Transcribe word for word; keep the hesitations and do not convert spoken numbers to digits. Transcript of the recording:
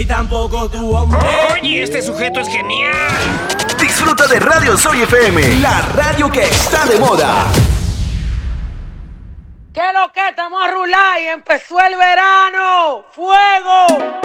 Y tampoco tu hombre. Oye, este sujeto es genial. Disfruta de Radio Soy F M, la radio que está de moda. ¿Qué lo que? Estamos a rular y empezó el verano. ¡Fuego!